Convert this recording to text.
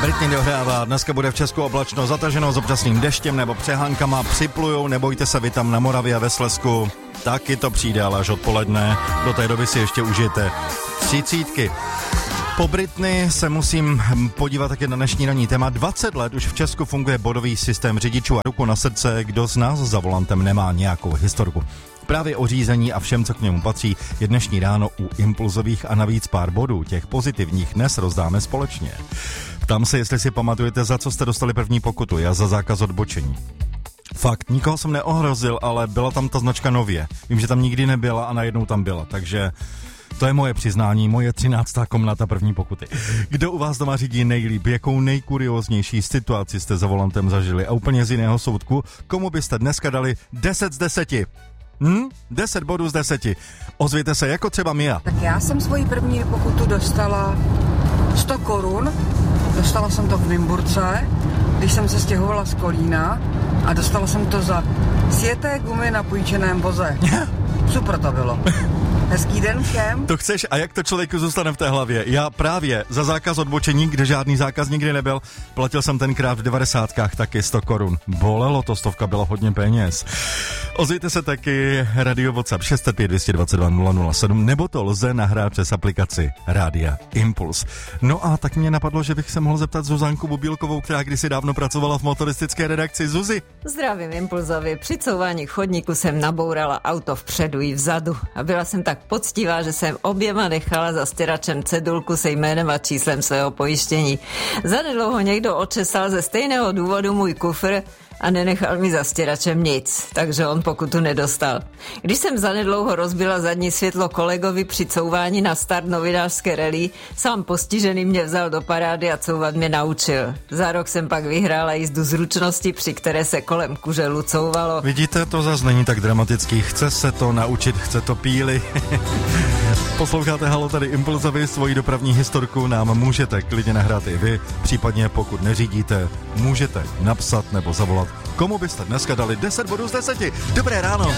Britney dohrává, dneska bude v Česku oblačno, zataženo s občasným deštěm nebo přehánkama, připlujou, nebojte se vy tam na Moravě a ve Slezsku, taky to přijde, ale až odpoledne, do té doby si ještě užijete 30. Po Britney se musím podívat taky na dnešní ranní téma. 20 let už v Česku funguje bodový systém řidičů a ruku na srdce, kdo z nás za volantem nemá nějakou historku. Právě o řízení a všem, co k němu patří, je dnešní ráno u Impulzových a navíc pár bodů, těch pozitivních, dnes rozdáme společně. Ptám se, jestli si pamatujete, za co jste dostali první pokutu, já za zákaz odbočení. Fakt, nikoho jsem neohrozil, ale byla tam ta značka nově. Vím, že tam nikdy nebyla a najednou tam byla, takže to je moje přiznání, moje 13. komnata první pokuty. Kdo u vás doma řídí nejlíp, jakou nejkurióznější situaci jste za volantem zažili a úplně z jiného soudku, komu byste dneska dali 10 z 10? 10 bodů z 10. Ozvěte se, jako třeba Mia. Tak já jsem svoji první pokutu dostala 100 korun. Dostala jsem to v Nymburce, když jsem se stěhovala z Kolína a dostala jsem to za sjeté gumy na půjčeném voze. Super to bylo. Hezký den všem. To chceš a jak to člověku zůstane v té hlavě? Já právě za zákaz odbočení, kde žádný zákaz nikdy nebyl, platil jsem tenkrát v 90kách taky 100 korun. Bolelo to, 100 bylo hodně peněz. Ozvěte se taky Radio WhatsApp 605 222 007, nebo to lze nahrát přes aplikaci Rádia Impuls. No a tak mě napadlo, že bych se mohl zeptat Zuzanku Bubílkovou, která kdysi dávno pracovala v motoristické redakci. Zuzi. Zdravím Impulzovi. Při couvání chodníku jsem nabourala auto vpředu i vzadu a byla jsem tak poctivá, že jsem oběma nechala za stěračem cedulku se jménem a číslem svého pojištění. Zanedlouho někdo očesal ze stejného důvodu můj kufr a nenechal mi za stěračem nic, takže on pokutu nedostal. Když jsem zanedlouho rozbila zadní světlo kolegovi při couvání na start novinářské rally, sám postižený mě vzal do parády a couvat mě naučil. Za rok jsem pak vyhrála jízdu zručnosti, při které se kolem kuželu couvalo. Vidíte, to zase není tak dramatický. Chce se to naučit, chce to píly. Posloucháte Halo, tady Impulzovi, svoji dopravní historku nám můžete klidně nahrát i vy, případně pokud neřídíte, můžete napsat nebo zavolat. Komu byste dneska dali 10 bodů z 10? Dobré ráno.